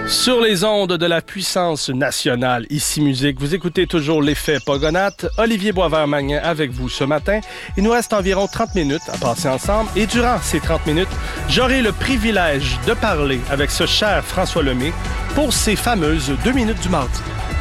Sur les ondes de la puissance nationale, ici Musique, vous écoutez toujours l'effet Pogonatte. Olivier Boisvert-Magnin avec vous ce matin. Il nous reste environ 30 minutes à passer ensemble et durant ces 30 minutes, j'aurai le privilège de parler avec ce cher François Lemay pour ces fameuses 2 minutes du mardi.